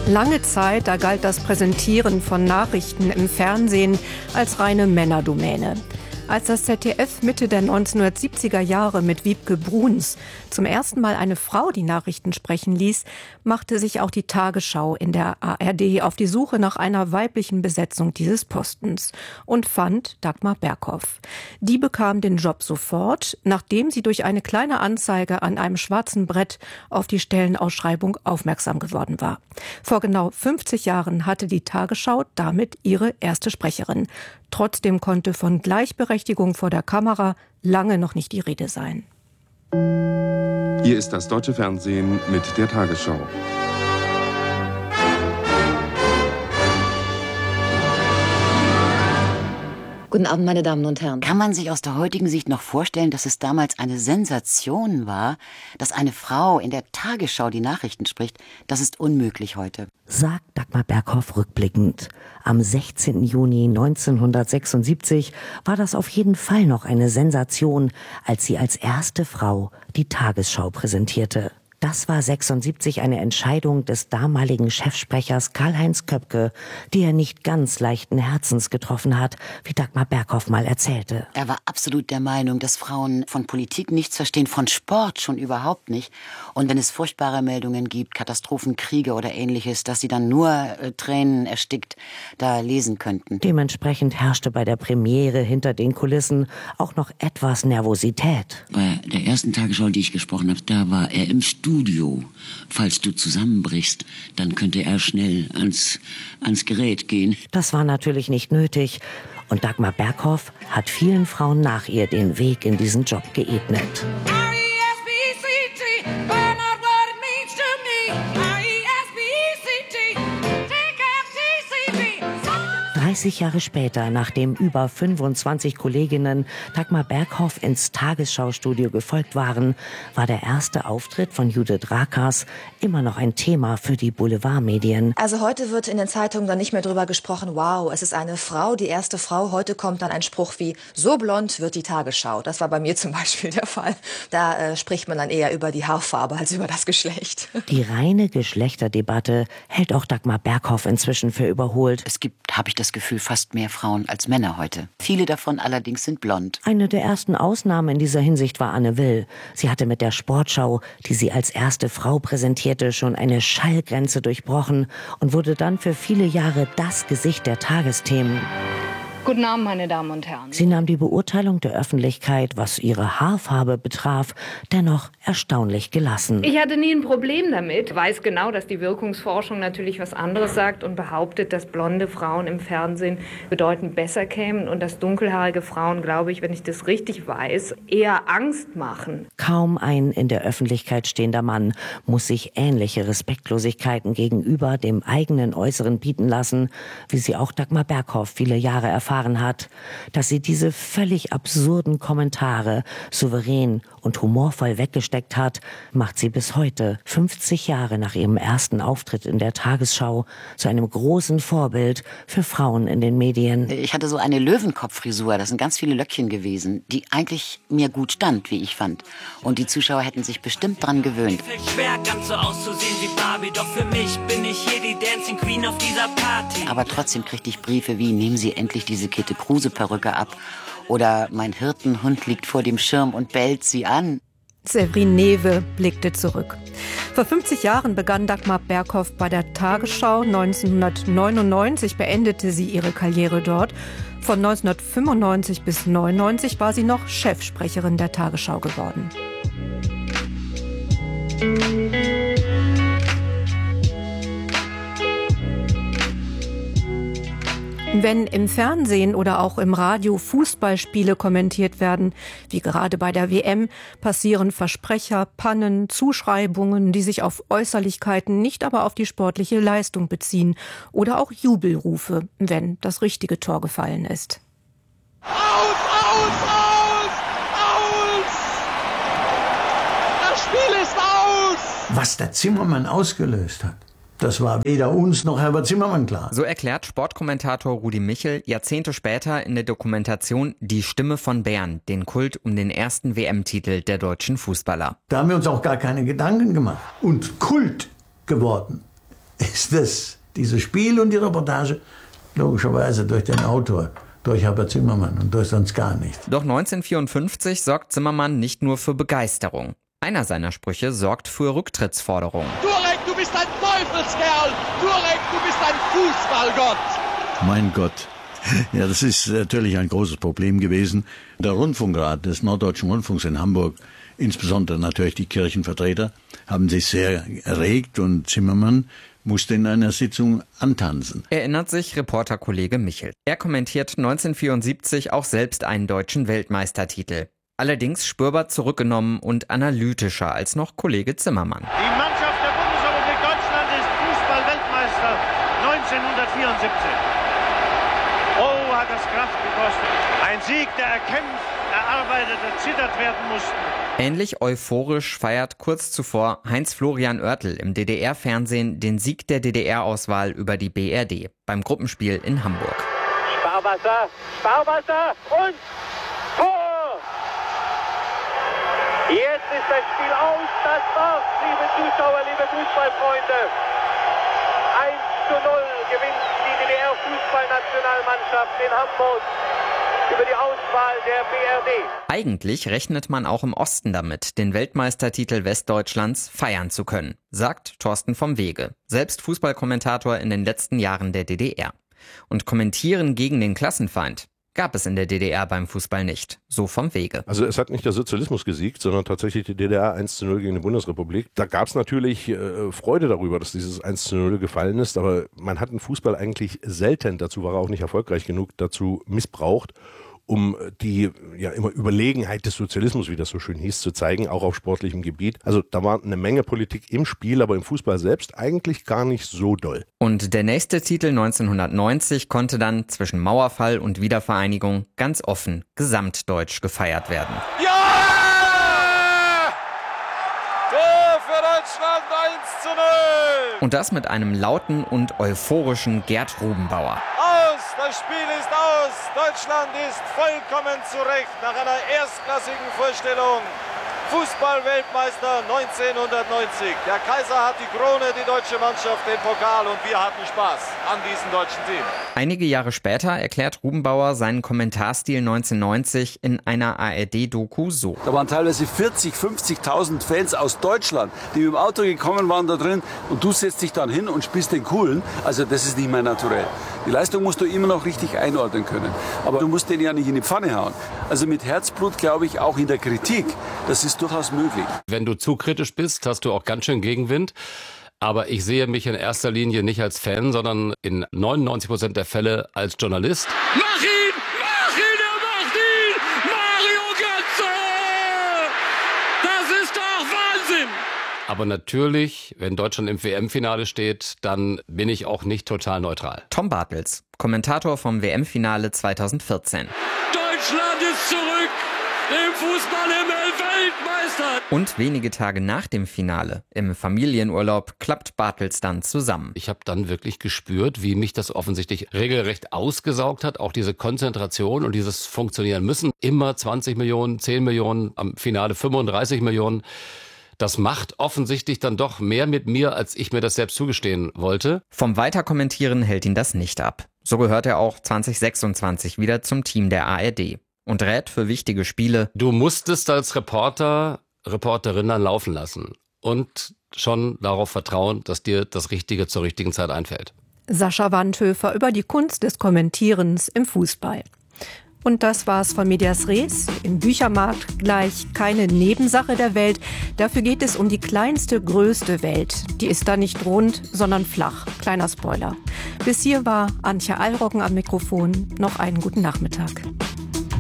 Lange Zeit, da galt das Präsentieren von Nachrichten im Fernsehen als reine Männerdomäne. Als das ZDF Mitte der 1970er Jahre mit Wiebke Bruns zum ersten Mal eine Frau die Nachrichten sprechen ließ, machte sich auch die Tagesschau in der ARD auf die Suche nach einer weiblichen Besetzung dieses Postens und fand Dagmar Berghoff. Die bekam den Job sofort, nachdem sie durch eine kleine Anzeige an einem schwarzen Brett auf die Stellenausschreibung aufmerksam geworden war. Vor genau 50 Jahren hatte die Tagesschau damit ihre erste Sprecherin. Trotzdem konnte von Gleichberechtigung vor der Kamera lange noch nicht die Rede sein. Hier ist das deutsche Fernsehen mit der Tagesschau. Guten Abend, meine Damen und Herren. Kann man sich aus der heutigen Sicht noch vorstellen, dass es damals eine Sensation war, dass eine Frau in der Tagesschau die Nachrichten spricht? Das ist unmöglich heute. Sagt Dagmar Berghoff rückblickend. Am 16. Juni 1976 war das auf jeden Fall noch eine Sensation, als sie als erste Frau die Tagesschau präsentierte. Das war 1976 eine Entscheidung des damaligen Chefsprechers Karl-Heinz Köpke, die er nicht ganz leichten Herzens getroffen hat, wie Dagmar Berghoff mal erzählte. Er war absolut der Meinung, dass Frauen von Politik nichts verstehen, von Sport schon überhaupt nicht. Und wenn es furchtbare Meldungen gibt, Katastrophen, Kriege oder Ähnliches, dass sie dann nur Tränen erstickt da lesen könnten. Dementsprechend herrschte bei der Premiere hinter den Kulissen auch noch etwas Nervosität. Bei der ersten Tagesschau, die ich gesprochen habe, da war er im Studio. Falls du zusammenbrichst, dann könnte er schnell ans Gerät gehen. Das war natürlich nicht nötig. Und Dagmar Berghoff hat vielen Frauen nach ihr den Weg in diesen Job geebnet. 30 Jahre später, nachdem über 25 Kolleginnen Dagmar Berghoff ins Tagesschau-Studio gefolgt waren, war der erste Auftritt von Judith Rakers immer noch ein Thema für die Boulevardmedien. Also heute wird in den Zeitungen dann nicht mehr drüber gesprochen, wow, es ist eine Frau, die erste Frau. Heute kommt dann ein Spruch wie, so blond wird die Tagesschau. Das war bei mir zum Beispiel der Fall. Da spricht man dann eher über die Haarfarbe als über das Geschlecht. Die reine Geschlechterdebatte hält auch Dagmar Berghoff inzwischen für überholt. Es gibt, habe ich das Gefühl, fast mehr Frauen als Männer heute. Viele davon allerdings sind blond. Eine der ersten Ausnahmen in dieser Hinsicht war Anne Will. Sie hatte mit der Sportschau, die sie als erste Frau präsentierte, schon eine Schallgrenze durchbrochen und wurde dann für viele Jahre das Gesicht der Tagesthemen. Guten Abend, meine Damen und Herren. Sie nahm die Beurteilung der Öffentlichkeit, was ihre Haarfarbe betraf, dennoch erstaunlich gelassen. Ich hatte nie ein Problem damit. Ich weiß genau, dass die Wirkungsforschung natürlich was anderes sagt und behauptet, dass blonde Frauen im Fernsehen bedeutend besser kämen und dass dunkelhaarige Frauen, glaube ich, wenn ich das richtig weiß, eher Angst machen. Kaum ein in der Öffentlichkeit stehender Mann muss sich ähnliche Respektlosigkeiten gegenüber dem eigenen Äußeren bieten lassen, wie sie auch Dagmar Berghoff viele Jahre erfahren hat, dass sie diese völlig absurden Kommentare souverän und humorvoll weggesteckt hat, macht sie bis heute, 50 Jahre nach ihrem ersten Auftritt in der Tagesschau, zu einem großen Vorbild für Frauen in den Medien. Ich hatte so eine Löwenkopffrisur, das sind ganz viele Löckchen gewesen, die eigentlich mir gut stand, wie ich fand. Und die Zuschauer hätten sich bestimmt dran gewöhnt. Schwer, ganz so auszusehen wie Barbie, doch für mich bin ich hier die Dancing Queen auf dieser Party. Aber trotzdem kriegte ich Briefe wie, nehmen Sie endlich diese Käthe-Kruse-Perücke ab. Oder mein Hirtenhund liegt vor dem Schirm und bellt sie an. Séverine Newe blickte zurück. Vor 50 Jahren begann Dagmar Berghoff bei der Tagesschau. 1999 beendete sie ihre Karriere dort. Von 1995 bis 1999 war sie noch Chefsprecherin der Tagesschau geworden. Wenn im Fernsehen oder auch im Radio Fußballspiele kommentiert werden, wie gerade bei der WM, passieren Versprecher, Pannen, Zuschreibungen, die sich auf Äußerlichkeiten, nicht aber auf die sportliche Leistung beziehen, oder auch Jubelrufe, wenn das richtige Tor gefallen ist. Aus, aus, aus, aus! Das Spiel ist aus! Was der Zimmermann ausgelöst hat, das war weder uns noch Herbert Zimmermann klar. So erklärt Sportkommentator Rudi Michel Jahrzehnte später in der Dokumentation Die Stimme von Bern, den Kult um den ersten WM-Titel der deutschen Fußballer. Da haben wir uns auch gar keine Gedanken gemacht. Und Kult geworden ist das, dieses Spiel und die Reportage, logischerweise durch den Autor, durch Herbert Zimmermann und durch sonst gar nicht. Doch 1954 sorgt Zimmermann nicht nur für Begeisterung. Einer seiner Sprüche sorgt für Rücktrittsforderungen. Turek, du bist ein Teufelskerl! Turek, du bist ein Fußballgott! Mein Gott. Ja, das ist natürlich ein großes Problem gewesen. Der Rundfunkrat des Norddeutschen Rundfunks in Hamburg, insbesondere natürlich die Kirchenvertreter, haben sich sehr erregt und Zimmermann musste in einer Sitzung antanzen. Erinnert sich Reporterkollege Michel. Er kommentiert 1974 auch selbst einen deutschen Weltmeistertitel. Allerdings spürbar zurückgenommen und analytischer als noch Kollege Zimmermann. Die Mannschaft der Bundesrepublik Deutschland ist Fußball-Weltmeister 1974. Oh, hat das Kraft gekostet. Ein Sieg, der erkämpft, erarbeitet, erzittert werden musste. Ähnlich euphorisch feiert kurz zuvor Heinz-Florian Oertel im DDR-Fernsehen den Sieg der DDR-Auswahl über die BRD beim Gruppenspiel in Hamburg. Sparwasser, Sparwasser und Tor! Jetzt ist das Spiel aus, das war's, liebe Zuschauer, liebe Fußballfreunde. 1:0 gewinnt die DDR-Fußballnationalmannschaft in Hamburg über die Auswahl der BRD. Eigentlich rechnet man auch im Osten damit, den Weltmeistertitel Westdeutschlands feiern zu können, sagt Thorsten vom Wege, selbst Fußballkommentator in den letzten Jahren der DDR. Und kommentieren gegen den Klassenfeind gab es in der DDR beim Fußball nicht, so vom Wege. Also es hat nicht der Sozialismus gesiegt, sondern tatsächlich die DDR 1:0 gegen die Bundesrepublik. Da gab es natürlich Freude darüber, dass dieses 1:0 gefallen ist, aber man hat den Fußball eigentlich selten, dazu war er auch nicht erfolgreich genug, dazu missbraucht, um die ja immer Überlegenheit des Sozialismus, wie das so schön hieß, zu zeigen, auch auf sportlichem Gebiet. Also da war eine Menge Politik im Spiel, aber im Fußball selbst eigentlich gar nicht so doll. Und der nächste Titel 1990 konnte dann zwischen Mauerfall und Wiedervereinigung ganz offen gesamtdeutsch gefeiert werden. Ja! Tor für Deutschland 1:0! Und das mit einem lauten und euphorischen Gerd Rubenbauer. Aus! Das Spiel ist aus! Deutschland ist vollkommen zurecht nach einer erstklassigen Vorstellung. Fußball-Weltmeister 1990. Der Kaiser hat die Krone, die deutsche Mannschaft den Pokal und wir hatten Spaß an diesem deutschen Team. Einige Jahre später erklärt Rubenbauer seinen Kommentarstil 1990 in einer ARD-Doku so. Da waren teilweise 40.000, 50.000 Fans aus Deutschland, die mit dem Auto gekommen waren da drin und du setzt dich dann hin und spielst den Coolen. Also das ist nicht mehr naturell. Die Leistung musst du immer noch richtig einordnen können. Aber du musst den ja nicht in die Pfanne hauen. Also mit Herzblut glaube ich auch in der Kritik, das ist durchaus möglich. Wenn du zu kritisch bist, hast du auch ganz schön Gegenwind. Aber ich sehe mich in erster Linie nicht als Fan, sondern in 99% der Fälle als Journalist. Mach ihn! Mach ihn! Er macht ihn! Mario Götze! Das ist doch Wahnsinn! Aber natürlich, wenn Deutschland im WM-Finale steht, dann bin ich auch nicht total neutral. Tom Bartels, Kommentator vom WM-Finale 2014. Deutschland ist zurück! Im Fußballhimmel Weltmeister! Und wenige Tage nach dem Finale, im Familienurlaub, klappt Bartels dann zusammen. Ich habe dann wirklich gespürt, wie mich das offensichtlich regelrecht ausgesaugt hat. Auch diese Konzentration und dieses Funktionieren müssen. Immer 20 Millionen, 10 Millionen, am Finale 35 Millionen. Das macht offensichtlich dann doch mehr mit mir, als ich mir das selbst zugestehen wollte. Vom Weiterkommentieren hält ihn das nicht ab. So gehört er auch 2026 wieder zum Team der ARD. Und rät für wichtige Spiele. Du musstest als Reporterin dann laufen lassen und schon darauf vertrauen, dass dir das Richtige zur richtigen Zeit einfällt. Sascha Wandhöfer über die Kunst des Kommentierens im Fußball. Und das war's von Medias Res. Im Büchermarkt gleich keine Nebensache der Welt. Dafür geht es um die kleinste, größte Welt. Die ist da nicht rund, sondern flach. Kleiner Spoiler. Bis hier war Antje Allroggen am Mikrofon. Noch einen guten Nachmittag.